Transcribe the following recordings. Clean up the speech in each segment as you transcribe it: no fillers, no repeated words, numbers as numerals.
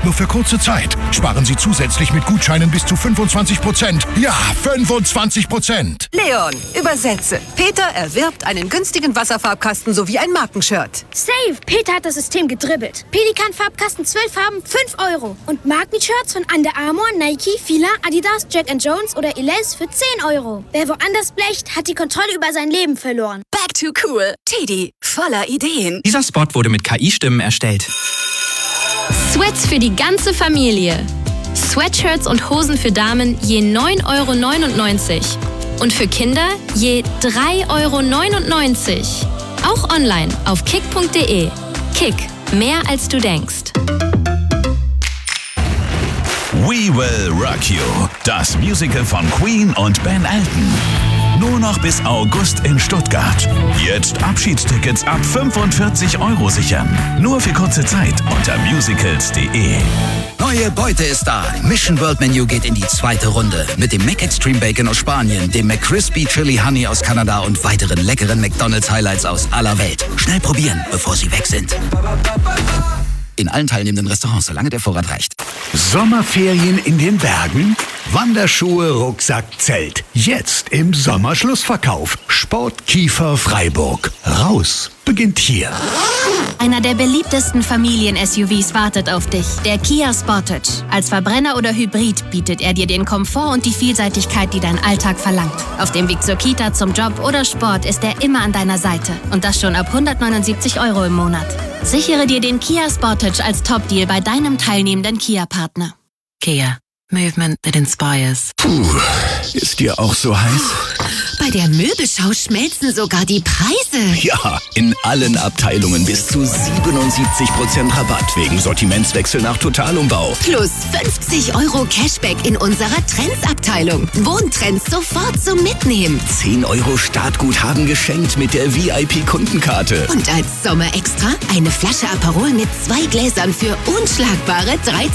nur für kurze Zeit. Sparen Sie zusätzlich mit Gutscheinen bis zu 25%. Ja, 25%! Leon, übersetze. Peter erwirbt einen günstigen Wasserfarbkasten sowie ein Markenshirt. Save! Peter hat das System gedribbelt. Pelikan-Farbkasten 12 Farben, 5 €. Und Markenshirts von Under Armour, Nike, Fila, Adidas, Jack & Jones oder Elize für 10 €. Wer woanders blecht, hat die Kontrolle über sein Leben verloren. Back to cool. Teddy, voller Ideen. Dieser Spot wurde mit KI-Stimmen erstellt. Sweats für die ganze Familie. Sweatshirts und Hosen für Damen je 9,99 € und für Kinder je 3,99 €. Auch online auf kick.de. Kick, mehr als du denkst. We Will Rock You, das Musical von Queen und Ben Elton. Nur noch bis August in Stuttgart. Jetzt Abschiedstickets ab 45 € sichern. Nur für kurze Zeit unter musicals.de. Neue Beute ist da. Mission World Menu geht in die zweite Runde. Mit dem McExtreme Bacon aus Spanien, dem McCrispy Chili Honey aus Kanada und weiteren leckeren McDonald's Highlights aus aller Welt. Schnell probieren, bevor sie weg sind. In allen teilnehmenden Restaurants, solange der Vorrat reicht. Sommerferien in den Bergen? Wanderschuhe, Rucksack, Zelt. Jetzt im Sommerschlussverkauf. Sportkiefer Freiburg. Raus beginnt hier. Einer der beliebtesten Familien-SUVs wartet auf dich, der Kia Sportage. Als Verbrenner oder Hybrid bietet er dir den Komfort und die Vielseitigkeit, die dein Alltag verlangt. Auf dem Weg zur Kita, zum Job oder Sport ist er immer an deiner Seite. Und das schon ab 179 € im Monat. Sichere dir den Kia Sportage als Top-Deal bei deinem teilnehmenden Kia-Partner. Kia. Movement that inspires. Puh, ist dir auch so heiß? Bei der Möbelschau schmelzen sogar die Preise. Ja, in allen Abteilungen bis zu 77% Rabatt wegen Sortimentswechsel nach Totalumbau. Plus 50 € Cashback in unserer Trends-Abteilung. Wohntrends sofort zum Mitnehmen. 10 € Startguthaben geschenkt mit der VIP-Kundenkarte. Und als Sommerextra eine Flasche Aperol mit 2 Gläsern für unschlagbare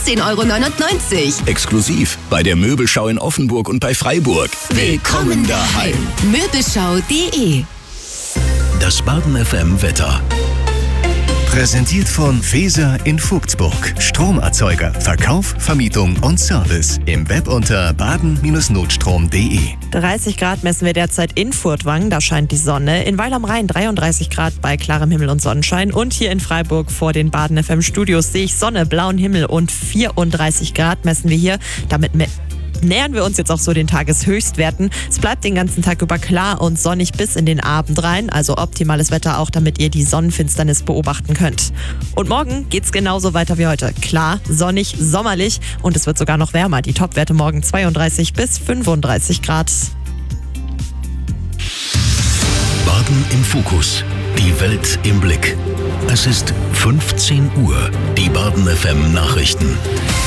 13,99 €. Exklusiv bei der Möbelschau in Offenburg und bei Freiburg. Willkommen daheim. Möbelschau.de. Das Baden FM Wetter. Präsentiert von Feser in Vogtsburg. Stromerzeuger, Verkauf, Vermietung und Service. Im Web unter baden-notstrom.de. 30 Grad messen wir derzeit in Furtwangen, da scheint die Sonne. In Weil am Rhein 33 Grad bei klarem Himmel und Sonnenschein. Und hier in Freiburg vor den Baden FM Studios sehe ich Sonne, blauen Himmel und 34 Grad messen wir hier. Damit nähern wir uns jetzt auch so den Tageshöchstwerten. Es bleibt den ganzen Tag über klar und sonnig bis in den Abend rein. Also optimales Wetter auch, damit ihr die Sonnenfinsternis beobachten könnt. Und morgen geht's genauso weiter wie heute. Klar, sonnig, sommerlich und es wird sogar noch wärmer. Die Topwerte morgen 32 bis 35 Grad. Baden im Fokus. Die Welt im Blick. Es ist 15 Uhr. Die Baden FM Nachrichten.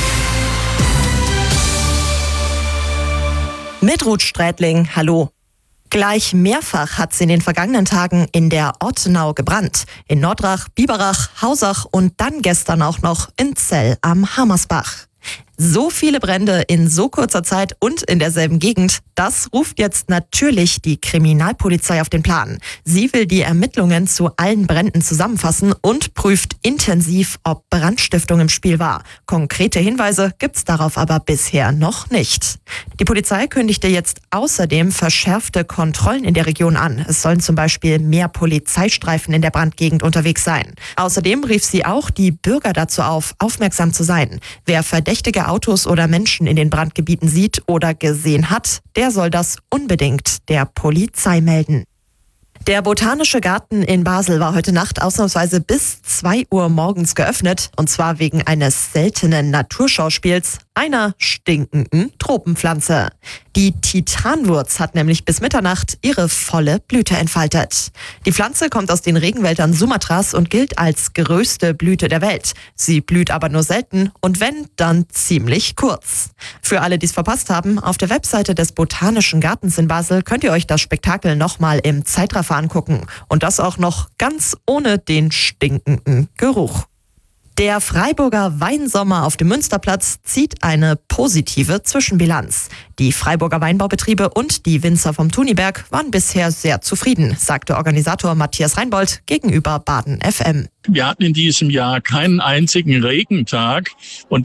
Mit Ruth Strätling, hallo. Gleich mehrfach hat es in den vergangenen Tagen in der Ottenau gebrannt. In Nordrach, Biberach, Hausach und dann gestern auch noch in Zell am Hammersbach. So viele Brände in so kurzer Zeit und in derselben Gegend, das ruft jetzt natürlich die Kriminalpolizei auf den Plan. Sie will die Ermittlungen zu allen Bränden zusammenfassen und prüft intensiv, ob Brandstiftung im Spiel war. Konkrete Hinweise gibt's darauf aber bisher noch nicht. Die Polizei kündigte jetzt außerdem verschärfte Kontrollen in der Region an. Es sollen zum Beispiel mehr Polizeistreifen in der Brandgegend unterwegs sein. Außerdem rief sie auch die Bürger dazu auf, aufmerksam zu sein. Wer verdächtige Autos oder Menschen in den Brandgebieten sieht oder gesehen hat, der soll das unbedingt der Polizei melden. Der Botanische Garten in Basel war heute Nacht ausnahmsweise bis 2 Uhr morgens geöffnet, und zwar wegen eines seltenen Naturschauspiels einer stinkenden Tropenpflanze. Die Titanwurz hat nämlich bis Mitternacht ihre volle Blüte entfaltet. Die Pflanze kommt aus den Regenwäldern Sumatras und gilt als größte Blüte der Welt. Sie blüht aber nur selten und wenn, dann ziemlich kurz. Für alle, die es verpasst haben, auf der Webseite des Botanischen Gartens in Basel könnt ihr euch das Spektakel nochmal im Zeitraffer angucken. Und das auch noch ganz ohne den stinkenden Geruch. Der Freiburger Weinsommer auf dem Münsterplatz zieht eine positive Zwischenbilanz. Die Freiburger Weinbaubetriebe und die Winzer vom Thuniberg waren bisher sehr zufrieden, sagte Organisator Matthias Reinbold gegenüber Baden FM. Wir hatten in diesem Jahr keinen einzigen Regentag und